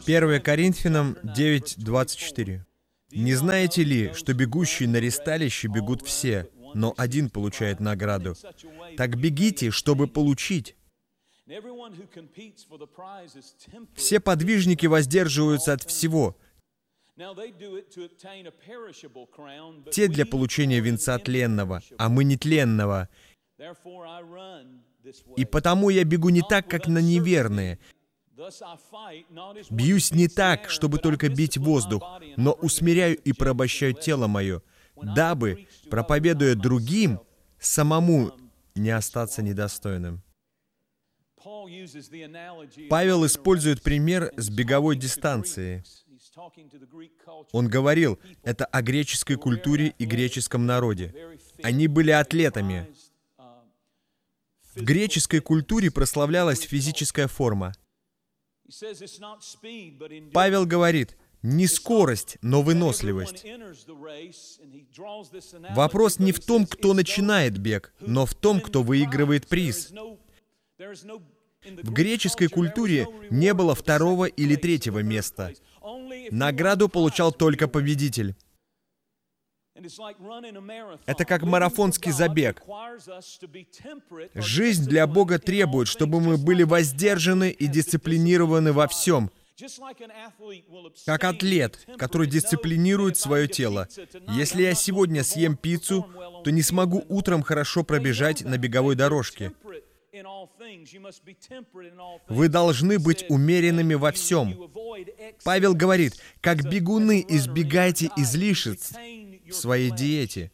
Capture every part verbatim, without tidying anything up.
первое Коринфянам девять двадцать четыре. «Не знаете ли, что бегущие на ристалище бегут все, но один получает награду? Так бегите, чтобы получить». Все подвижники воздерживаются от всего. Те для получения венца тленного, а мы нетленного. И потому я бегу не так, как на неверные. Бьюсь не так, чтобы только бить воздух, но усмиряю и порабощаю тело мое, дабы, проповедуя другим, самому не остаться недостойным. Павел использует пример с беговой дистанции. Он говорил это о греческой культуре и греческом народе. Они были атлетами. В греческой культуре прославлялась физическая форма. Павел говорит, не скорость, но выносливость. Вопрос не в том, кто начинает бег, но в том, кто выигрывает приз. В греческой культуре не было второго или третьего места. Награду получал только победитель. Это как марафонский забег. Жизнь для Бога требует, чтобы мы были воздержаны и дисциплинированы во всем. Как атлет, который дисциплинирует свое тело. Если я сегодня съем пиццу, то не смогу утром хорошо пробежать на беговой дорожке. Вы должны быть умеренными во всем. Павел говорит, как бегуны избегайте излишеств в своей диете.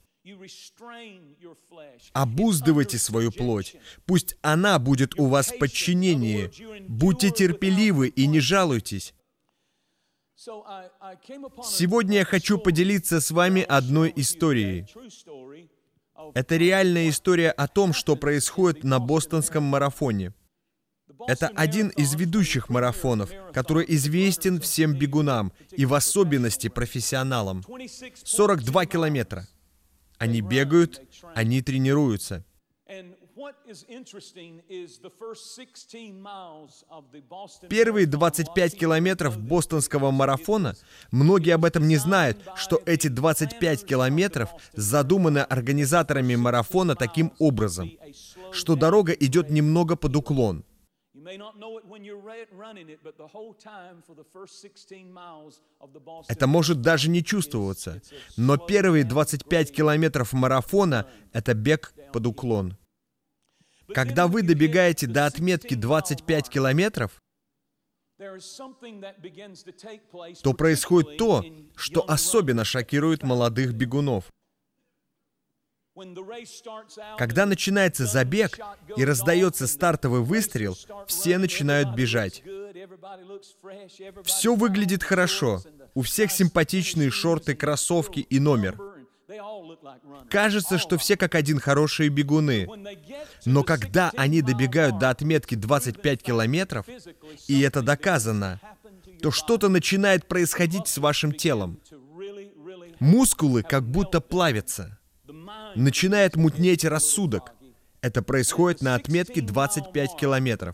Обуздывайте свою плоть. Пусть она будет у вас в подчинении. Будьте терпеливы и не жалуйтесь. Сегодня я хочу поделиться с вами одной историей. Это реальная история о том, что происходит на бостонском марафоне. Это один из ведущих марафонов, который известен всем бегунам, и в особенности профессионалам. сорок два километра. Они бегают, они тренируются. Первые двадцать пять километров бостонского марафона, многие об этом не знают, что эти двадцать пять километров задуманы организаторами марафона таким образом, что дорога идет немного под уклон. Это может даже не чувствоваться, но первые двадцать пять километров марафона — это бег под уклон. Когда вы добегаете до отметки двадцать пять километров, то происходит то, что особенно шокирует молодых бегунов. Когда начинается забег и раздается стартовый выстрел, все начинают бежать. Все выглядит хорошо. У всех симпатичные шорты, кроссовки и номер. Кажется, что все как один хорошие бегуны. Но когда они добегают до отметки двадцать пять километров, и это доказано, то что-то начинает происходить с вашим телом. Мускулы как будто плавятся. Начинает мутнеть рассудок. Это происходит на отметке двадцать пять километров.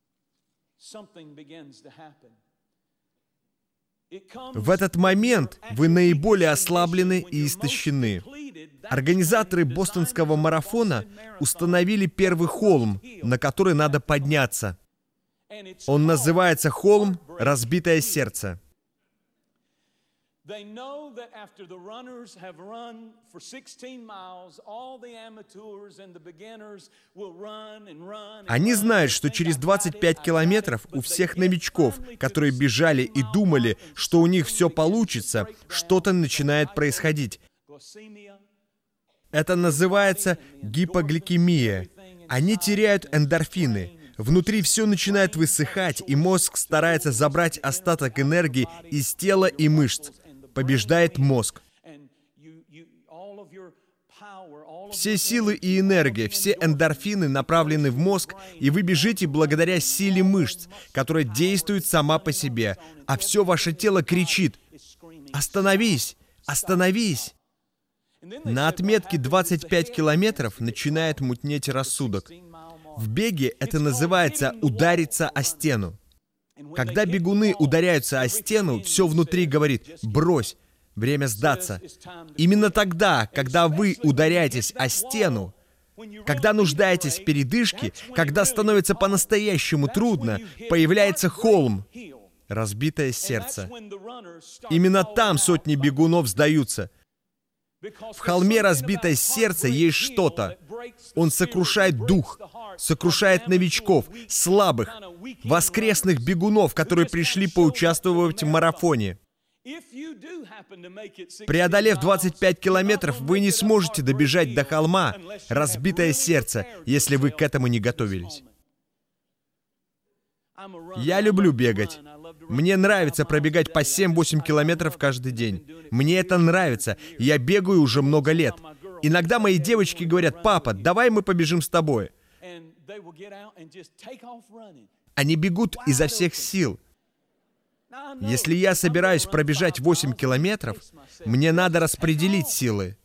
В этот момент вы наиболее ослаблены и истощены. Организаторы бостонского марафона установили первый холм, на который надо подняться. Он называется холм «Разбитое сердце». Они знают, что через двадцать пять километров у всех новичков, которые бежали и думали, что у них все получится, что-то начинает происходить. Это называется гипогликемия. Они теряют эндорфины. Внутри все начинает высыхать, и мозг старается забрать остаток энергии из тела и мышц. Побеждает мозг. Все силы и энергия, все эндорфины направлены в мозг, и вы бежите благодаря силе мышц, которая действует сама по себе, а все ваше тело кричит: «Остановись! Остановись!» На отметке двадцать пять километров начинает мутнеть рассудок. В беге это называется «удариться о стену». Когда бегуны ударяются о стену, все внутри говорит: «Брось, время сдаться». Именно тогда, когда вы ударяетесь о стену, когда нуждаетесь в передышке, когда становится по-настоящему трудно, появляется холм, разбитое сердце. Именно там сотни бегунов сдаются. В холме разбитое сердце есть что-то. Он сокрушает дух, сокрушает новичков, слабых, воскресных бегунов, которые пришли поучаствовать в марафоне. Преодолев двадцать пять километров, вы не сможете добежать до холма, разбитое сердце, если вы к этому не готовились. Я люблю бегать. Мне нравится пробегать по семь-восемь километров каждый день. Мне это нравится. Я бегаю уже много лет. Иногда мои девочки говорят: «Папа, давай мы побежим с тобой». Они бегут изо всех сил. Если я собираюсь пробежать восемь километров, мне надо распределить силы.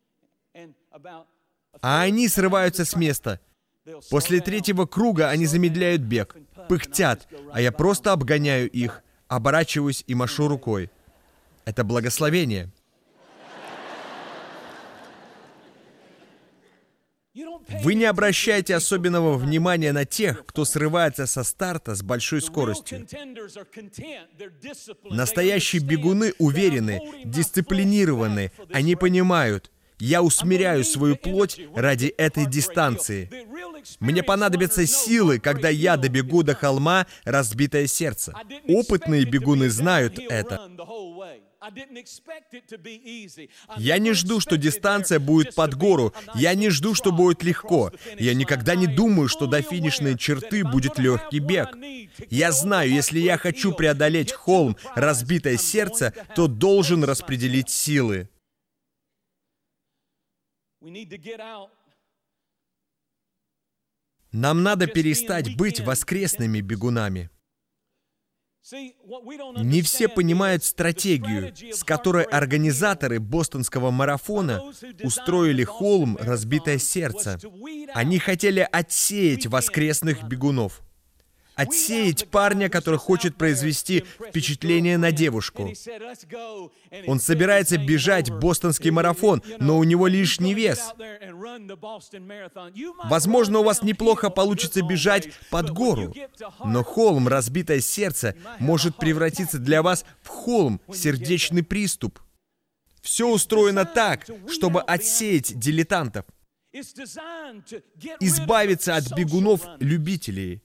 А они срываются с места. После третьего круга они замедляют бег, пыхтят, а я просто обгоняю их, оборачиваюсь и машу рукой. Это благословение. Вы не обращаете особенного внимания на тех, кто срывается со старта с большой скоростью. Настоящие бегуны уверены, дисциплинированы, они понимают: я усмиряю свою плоть ради этой дистанции. Мне понадобятся силы, когда я добегу до холма, разбитое сердце. Опытные бегуны знают это. Я не жду, что дистанция будет под гору. Я не жду, что будет легко. Я никогда не думаю, что до финишной черты будет легкий бег. Я знаю, если я хочу преодолеть холм, разбитое сердце, то должен распределить силы. Нам надо перестать быть воскресными бегунами. Не все понимают стратегию, с которой организаторы бостонского марафона устроили холм «Разбитое сердце». Они хотели отсеять воскресных бегунов. Отсеять парня, который хочет произвести впечатление на девушку. Он собирается бежать бостонский марафон, но у него лишний вес. Возможно, у вас неплохо получится бежать под гору, но холм «Разбитое сердце» может превратиться для вас в холм «Сердечный приступ». Все устроено так, чтобы отсеять дилетантов, избавиться от бегунов-любителей,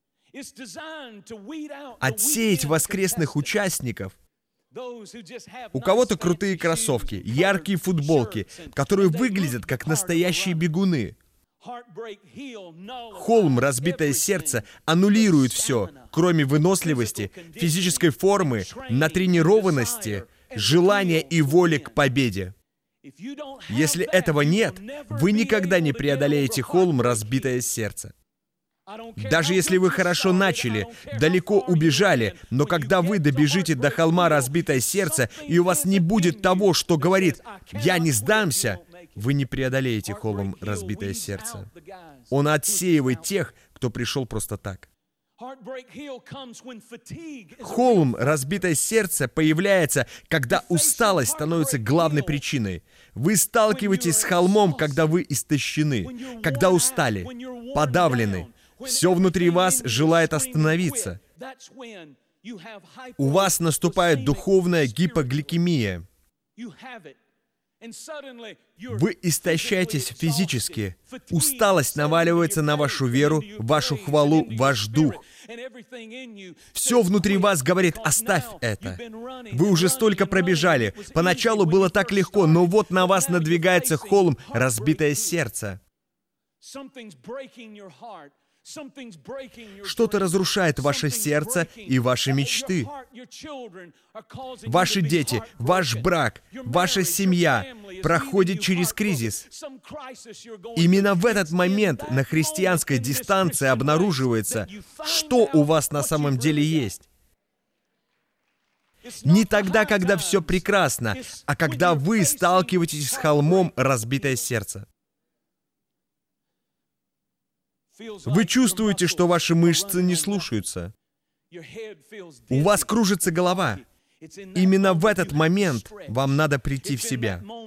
отсеять воскресных участников. У кого-то крутые кроссовки, яркие футболки, которые выглядят как настоящие бегуны. Холм «Разбитое сердце» аннулирует все, кроме выносливости, физической формы, натренированности, желания и воли к победе. Если этого нет, вы никогда не преодолеете холм «Разбитое сердце». Даже если вы хорошо начали, далеко убежали, но когда вы добежите до холма «Разбитое сердце», и у вас не будет того, что говорит «я не сдамся», вы не преодолеете холм «Разбитое сердце». Он отсеивает тех, кто пришел просто так. Холм «Разбитое сердце» появляется, когда усталость становится главной причиной. Вы сталкиваетесь с холмом, когда вы истощены, когда устали, подавлены. Все внутри вас желает остановиться. У вас наступает духовная гипогликемия. Вы истощаетесь физически. Усталость наваливается на вашу веру, вашу хвалу, ваш дух. Все внутри вас говорит: оставь это. Вы уже столько пробежали. Поначалу было так легко, но вот на вас надвигается холм «Разбитое сердце». Что-то разрушает ваше сердце и ваши мечты. Ваши дети, ваш брак, ваша семья проходит через кризис. Именно в этот момент на христианской дистанции обнаруживается, что у вас на самом деле есть. Не тогда, когда все прекрасно, а когда вы сталкиваетесь с холмом «Разбитое сердце». Вы чувствуете, что ваши мышцы не слушаются. У вас кружится голова. Именно в этот момент вам надо прийти в себя.